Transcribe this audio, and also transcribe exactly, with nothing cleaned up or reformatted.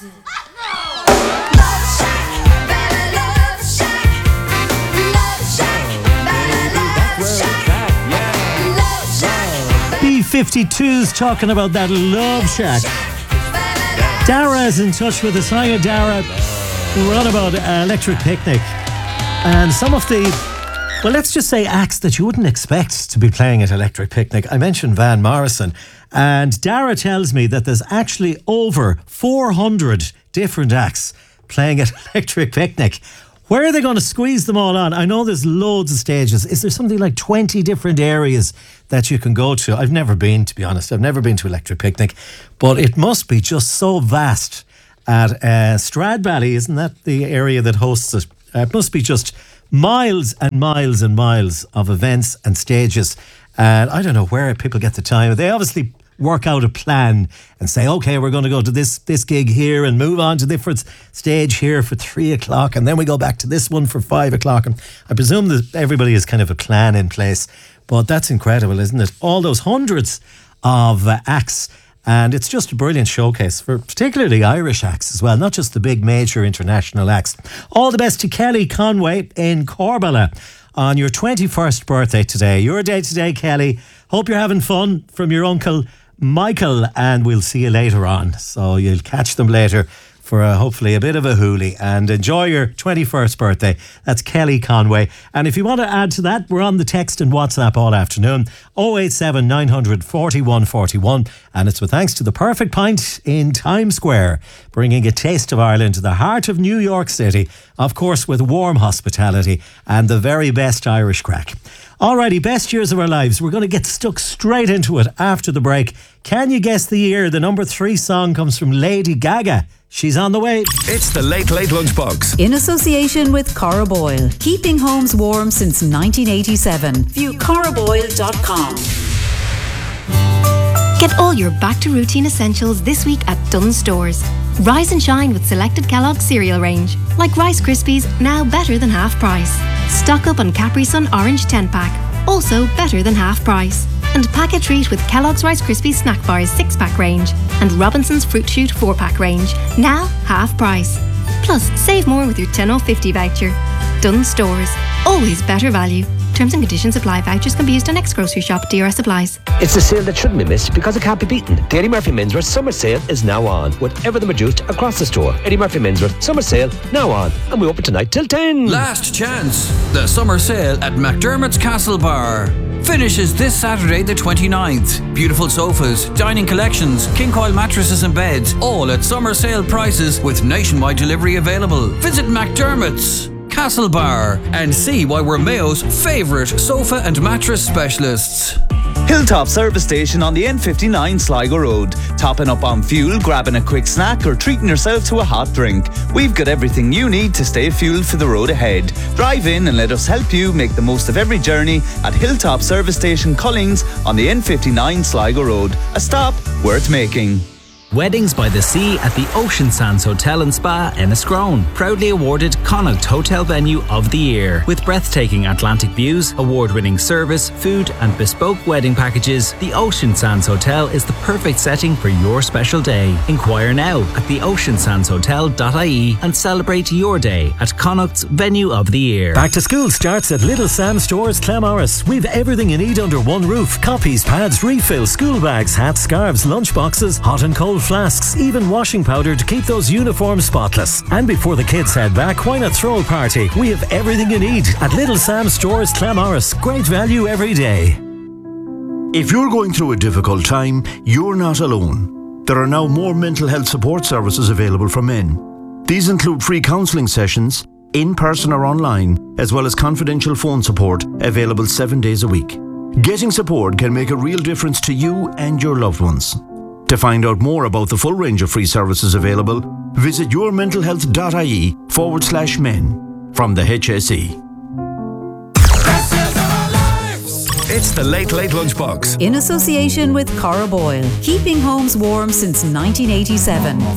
B fifty-two's talking about that Love Shack. Dara is in touch with us. Hiya, Dara. We're on about uh, Electric Picnic. And some of the, well, let's just say acts that you wouldn't expect to be playing at Electric Picnic. I mentioned Van Morrison. And Dara tells me that there's actually over four hundred different acts playing at Electric Picnic. Where are they going to squeeze them all on? I know there's loads of stages. Is there something like twenty different areas that you can go to? I've never been, to be honest. I've never been to Electric Picnic. But it must be just so vast at uh, Stradbally. Isn't that the area that hosts it? Uh, it must be just miles and miles and miles of events and stages. And I don't know where people get the time. They obviously work out a plan and say, okay, we're going to go to this this gig here and move on to different stage here for three o'clock, and then we go back to this one for five o'clock. And I presume that everybody has kind of a plan in place, but that's incredible, isn't it? All those hundreds of uh, acts, and it's just a brilliant showcase for particularly Irish acts as well, not just the big major international acts. All the best to Kelly Conway in Corbala on your twenty-first birthday today. Your day today, Kelly. Hope you're having fun from your uncle Michael, and we'll see you later on. So you'll catch them later for uh, hopefully a bit of a hoolie, and enjoy your twenty-first birthday. That's Kelly Conway. And if you want to add to that, we're on the text and WhatsApp all afternoon. oh eight seven nine hundred forty-one forty-one. And it's with thanks to the Perfect Pint in Times Square, bringing a taste of Ireland to the heart of New York City, of course with warm hospitality and the very best Irish crack. Alrighty, best years of our lives. We're going to get stuck straight into it after the break. Can you guess the year? The number three song comes from Lady Gaga. She's on the way. It's the Late Late Lunchbox. In association with Cora Boyle. Keeping homes warm since nineteen eighty-seven. View cora boyle dot com. Get all your back to routine essentials this week at Dunnes Stores. Rise and shine with selected Kellogg's cereal range, like Rice Krispies, now better than half price. Stock up on Capri Sun Orange ten pack, also better than half price. And pack a treat with Kellogg's Rice Krispies Snack Bars six pack range and Robinson's Fruit Shoot four pack range, now half price. Plus, save more with your ten off fifty voucher. Dunnes Stores, always better value. Terms and conditions apply. Vouchers can be used on next grocery shop. D R S applies. It's a sale that shouldn't be missed because it can't be beaten. The Eddie Murphy Menswear Summer Sale is now on, with everything reduced across the store. Eddie Murphy Menswear Summer Sale now on, and we open tonight till ten. Last chance. The summer sale at McDermott's Castle Bar finishes this Saturday the twenty-ninth. Beautiful sofas, dining collections, king coil mattresses and beds, all at summer sale prices with nationwide delivery available. Visit McDermott's Castle Bar and see why we're Mayo's favourite sofa and mattress specialists. Hilltop Service Station on the N fifty-nine Sligo Road. Topping up on fuel, grabbing a quick snack or treating yourself to a hot drink. We've got everything you need to stay fueled for the road ahead. Drive in and let us help you make the most of every journey at Hilltop Service Station Collings on the N fifty-nine Sligo Road. A stop worth making. Weddings by the Sea at the Ocean Sands Hotel and Spa, Enniscrone. Proudly awarded Connacht Hotel Venue of the Year. With breathtaking Atlantic views, award-winning service, food and bespoke wedding packages, the Ocean Sands Hotel is the perfect setting for your special day. Inquire now at the ocean sands hotel dot I E and celebrate your day at Connacht's Venue of the Year. Back to school starts at Little Sam Stores, Clamorris. We've everything you need under one roof. Copies, pads, refills, school bags, hats, scarves, lunch boxes, hot and cold flasks, even washing powder to keep those uniforms spotless. And before the kids head back, why not throw a party? We have everything you need at Little Sam Stores, Clamorris. Great value every day. If you're going through a difficult time, you're not alone. There are now more mental health support services available for men. These include free counselling sessions, in person or online, as well as confidential phone support available seven days a week. Getting support can make a real difference to you and your loved ones. To find out more about the full range of free services available, visit yourmentalhealth.ie forward slash men from the H S E. It's the Late Late Lunchbox. In association with Cora Boyle. Keeping homes warm since nineteen eighty-seven.